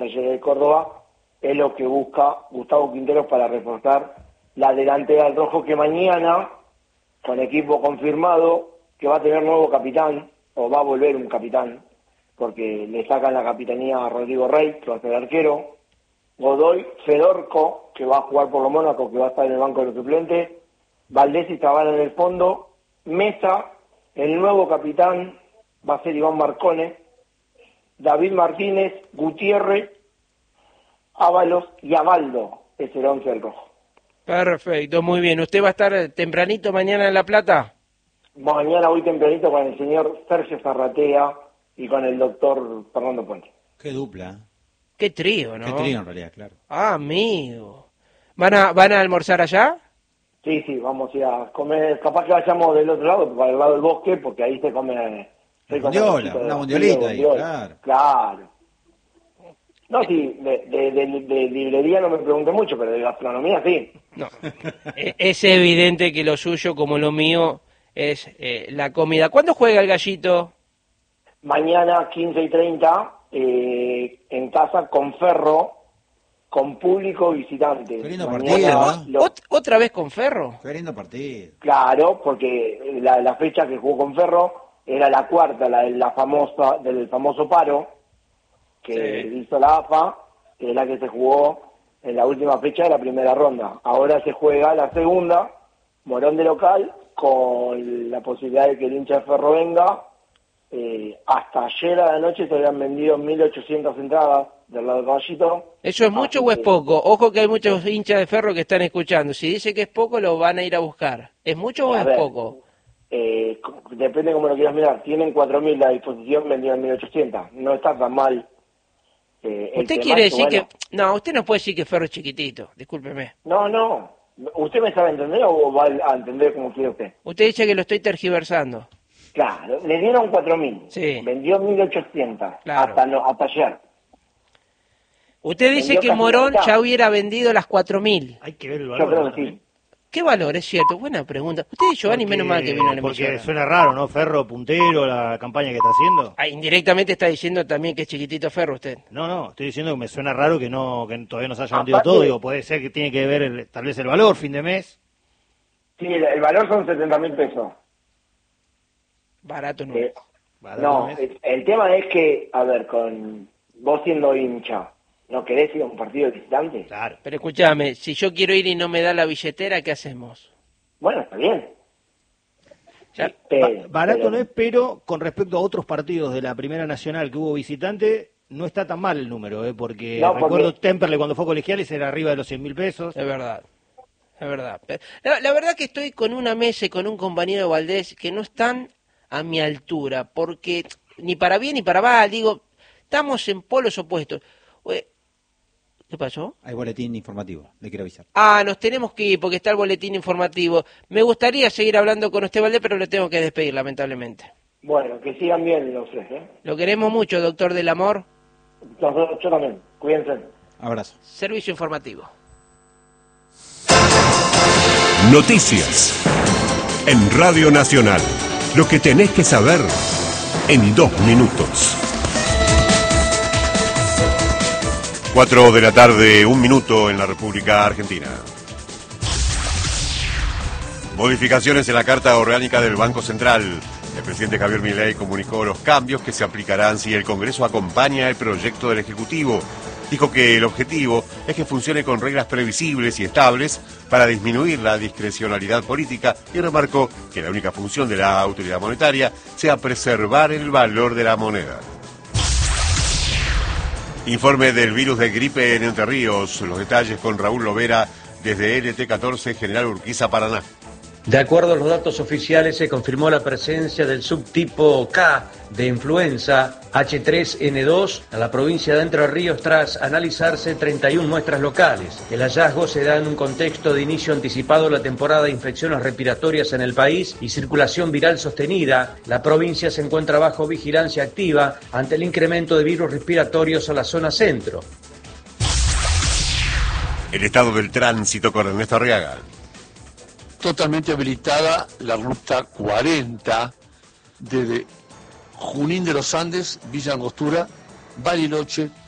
Talleres de Córdoba, es lo que busca Gustavo Quinteros para reforzar la delantera del rojo, que mañana, con equipo confirmado, que va a tener nuevo capitán, o va a volver un capitán, porque le sacan la capitanía a Rodrigo Rey, que va a ser arquero, Godoy, Fedorco, que va a jugar por lo Mónaco, que va a estar en el banco de los suplentes, Valdés y Zavala en el fondo, Mesa, el nuevo capitán va a ser Iván Marcone, David Martínez, Gutiérrez, Ábalos y Abaldo es el 11 del rojo. Perfecto, muy bien. ¿Usted va a estar tempranito mañana en La Plata? Mañana voy tempranito con el señor Sergio Zarratea y con el doctor Fernando Puente. Qué dupla. Qué trío, ¿no? Qué trío en realidad, claro. Ah, amigo. ¿Van a almorzar allá? Sí, vamos a ir a comer, capaz que vayamos del otro lado, para el lado del bosque, porque ahí se come... Una mundiolita ahí, claro. No, sí, de librería no me pregunté mucho, pero de gastronomía sí. No. Es evidente que lo suyo, como lo mío, es la comida. ¿Cuándo juega el Gallito? Mañana 15:30, en casa con Ferro, con público visitante. Qué lindo partido, ¿no? ¿Otra vez con Ferro? Qué lindo partido. Claro, porque la fecha que jugó con Ferro era la cuarta, del famoso paro que hizo la AFA, que es la que se jugó en la última fecha de la primera ronda. Ahora se juega la segunda, Morón de local, con la posibilidad de que el hincha de Ferro venga. Hasta ayer a la noche se habían vendido 1.800 entradas del lado de Caballito. ¿Eso es mucho o es poco? Ojo que hay muchos hinchas de Ferro que están escuchando. Si dice que es poco, lo van a ir a buscar. ¿Es mucho o es poco? Depende cómo lo quieras mirar. Tienen 4.000 a disposición, vendieron 1.800. No está tan mal. Usted quiere decir que... No, usted no puede decir que Ferro es chiquitito. Discúlpeme. No. ¿Usted me sabe entender o va a entender como quiere usted? Usted dice que lo estoy tergiversando. Claro, le dieron 4.000. Sí. Vendió 1.800. Claro. Hasta ayer. Usted dice que Morón ya hubiera vendido las 4.000. Hay que ver el valor. Yo creo que sí. ¿Qué valor? Es cierto, buena pregunta. Usted y Giovanni, menos mal que vino a la emisora. Porque suena raro, ¿no? Ferro puntero, la campaña que está haciendo. Indirectamente está diciendo también que es chiquitito Ferro usted. No, estoy diciendo que me suena raro que todavía no se haya vendido todo. Digo, puede ser que tiene que ver tal vez el valor, fin de mes. Sí, el valor son 70.000 pesos. Barato no. El tema es que, a ver, con vos siendo hincha, ¿no querés ir a un partido de visitante? Claro. Pero escúchame, si yo quiero ir y no me da la billetera, ¿qué hacemos? Bueno, está bien. Ya, barato no es, pero con respecto a otros partidos de la Primera Nacional que hubo visitante, no está tan mal el número, porque recuerdo Temperley cuando fue Colegiales era arriba de los 100.000 pesos. Es verdad. La verdad que estoy con una mesa y con un compañero de Valdés que no están a mi altura, porque ni para bien ni para mal, digo, estamos en polos opuestos. ¿Qué pasó? Hay boletín informativo, le quiero avisar. Nos tenemos que ir porque está el boletín informativo. Me gustaría seguir hablando con usted, Valdés, pero le tengo que despedir, lamentablemente. Bueno, que sigan bien los tres, ¿eh? Lo queremos mucho, doctor del amor. Yo también, cuídense. Abrazo. Servicio informativo. Noticias en Radio Nacional. Lo que tenés que saber en 2 minutos. 4 de la tarde, 1 minuto en la República Argentina. Modificaciones en la Carta Orgánica del Banco Central. El presidente Javier Milei comunicó los cambios que se aplicarán si el Congreso acompaña el proyecto del Ejecutivo. Dijo que el objetivo es que funcione con reglas previsibles y estables para disminuir la discrecionalidad política y remarcó que la única función de la autoridad monetaria sea preservar el valor de la moneda. Informe del virus de gripe en Entre Ríos. Los detalles con Raúl Lovera desde LT14 General Urquiza, Paraná. De acuerdo a los datos oficiales, se confirmó la presencia del subtipo K de influenza H3N2 en la provincia de Entre Ríos tras analizarse 31 muestras locales. El hallazgo se da en un contexto de inicio anticipado de la temporada de infecciones respiratorias en el país y circulación viral sostenida. La provincia se encuentra bajo vigilancia activa ante el incremento de virus respiratorios a la zona centro. El estado del tránsito con Ernesto Arriaga. Totalmente habilitada la ruta 40 desde Junín de los Andes, Villa Angostura, Bariloche,